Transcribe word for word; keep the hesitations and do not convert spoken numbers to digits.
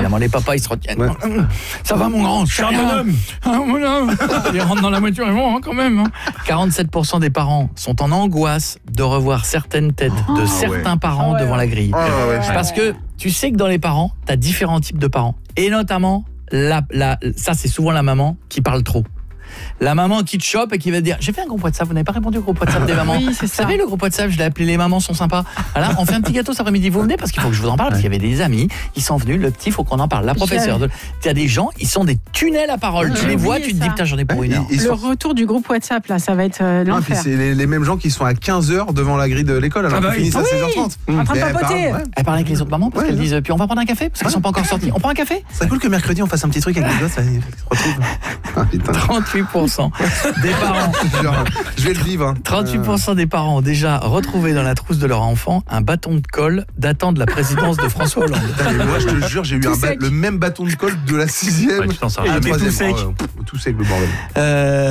évidemment. Les papas, ils se retiennent. Ouais. Ça va, mon grand? Je suis un bonhomme. Ah, mon homme. Ils rentrent dans la voiture, ils vont, hein, quand même. Hein. quarante-sept pour cent des parents sont en angoisse de revoir certaines têtes de oh, certains ouais. parents oh, ouais. devant la grille. Oh, ouais. Parce que tu sais que dans les parents, tu as différents types de parents. Et notamment, la, la, ça, c'est souvent la maman qui parle trop. La maman qui te chope et qui va te dire j'ai fait un groupe WhatsApp, vous n'avez pas répondu au groupe WhatsApp des mamans. Oui, c'est ça. Vous savez, le groupe WhatsApp, je l'ai appelé les mamans sont sympas. Voilà, on fait un petit gâteau cet après-midi, vous venez parce qu'il faut que je vous en parle, parce qu'il y avait des amis, ils sont venus, le petit, il faut qu'on en parle. La professeure, tu as des gens, ils sont des tunnels à parole. Ah, tu les vois, tu te dis putain, j'en ai pour une heure. Le sont... retour du groupe WhatsApp, là, ça va être euh, l'enfer. Ah, c'est les, les mêmes gens qui sont à quinze heures devant la grille de l'école, alors ah bah, qu'ils finissent à seize heures trente. En train de papoter. Elle parle avec les autres mamans parce qu'elles disent puis on va prendre un café parce qu'ils sont pas encore sortis. On prend un café? C'est cool que mercredi on fasse un petit truc avec les gosses, ça se retrouve. trente-huit pour cent des parents. Je vais le vivre. Hein. trente-huit pour cent des parents ont déjà retrouvé dans la trousse de leur enfant un bâton de colle datant de la présidence de François Hollande. Putain, moi, je te jure, j'ai eu un ba- le même bâton de colle de la sixième. Ouais, tu t'en sors et jamais. le Tout sec. Oh, tout sec, le bordel. Euh...